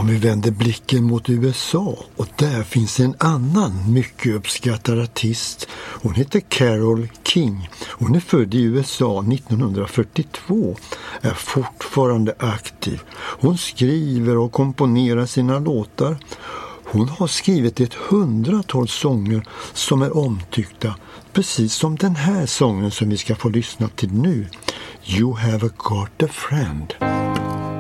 Om vi vänder blicken mot USA, och där finns en annan mycket uppskattad artist. Hon heter Carole King. Hon är född i USA 1942, är fortfarande aktiv. Hon skriver och komponerar sina låtar. Hon har skrivit 100-tal sånger som är omtyckta, precis som den här sången som vi ska få lyssna till nu. You have got a friend.